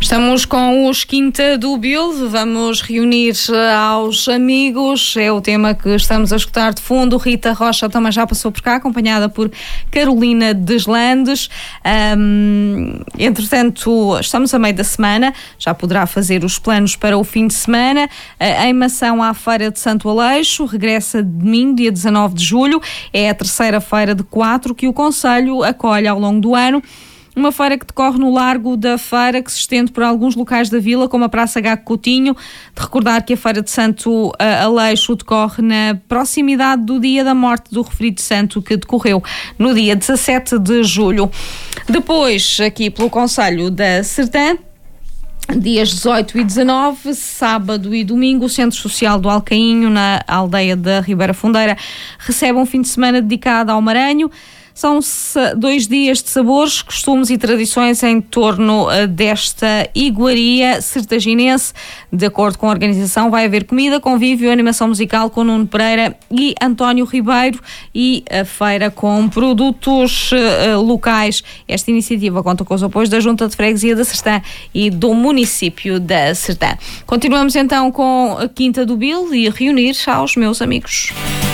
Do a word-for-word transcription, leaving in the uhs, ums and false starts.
Estamos com os Quinta do Bil, vamos reunir aos amigos, é o tema que estamos a escutar de fundo. Rita Rocha também já passou por cá, acompanhada por Carolina Deslandes. Um, entretanto, estamos a meio da semana, já poderá fazer os planos para o fim de semana. Em Mação à Feira de Santo Aleixo, regressa domingo, dia dezanove de julho, é a terceira feira de quatro que o Conselho acolhe ao longo do ano. Uma feira que decorre no Largo da Feira, que se estende por alguns locais da vila, como a Praça Gago Coutinho. De recordar que a Feira de Santo Aleixo decorre na proximidade do dia da morte do referido santo, que decorreu no dia dezassete de julho. Depois, aqui pelo Conselho da Sertã, dias dezoito e dezanove, sábado e domingo, o Centro Social do Alcainho, na aldeia da Ribeira Fundeira, recebe um fim de semana dedicado ao Maranho. São dois dias de sabores, costumes e tradições em torno desta iguaria sertaginense. De acordo com a organização, vai haver comida, convívio, animação musical com Nuno Pereira e António Ribeiro e a feira com produtos uh, locais. Esta iniciativa conta com os apoios da Junta de Freguesia da Sertã e do município da Sertã. Continuamos então com a Quinta do Bil e reunir aos meus amigos.